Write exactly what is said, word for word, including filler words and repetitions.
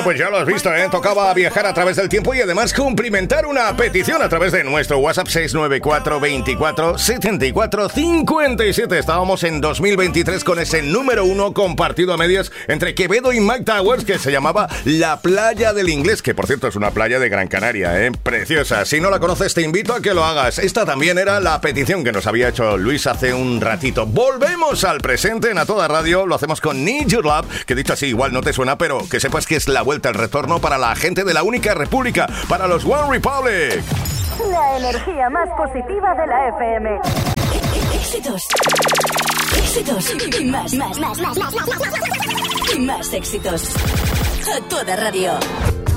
pues ya lo has visto, ¿eh? Tocaba viajar a través del tiempo y además cumplimentar una petición a través de nuestro WhatsApp seis nueve cuatro, veinticuatro, setenta y cuatro, cincuenta y siete. Estábamos en dos mil veintitrés con ese número uno compartido a medias entre Quevedo y Mike Towers, que se llamaba La Playa del Inglés, que por cierto es una playa de Gran Canaria, ¿eh? Preciosa. Si no la conoces, te invito a que lo hagas. Esta también era la petición que nos había hecho Luis hace un ratito. Volvemos al presente en A Toda Radio. Lo hacemos con Need Your Love, que dicho así igual no te suena, pero que sepas que es la vuelta, el retorno para la gente de la única república, para los One Republic. La energía más positiva de la F M. Éxitos. Éxitos. Y más, más, más, más, más, más, más, más. Y más éxitos. A Toda Radio.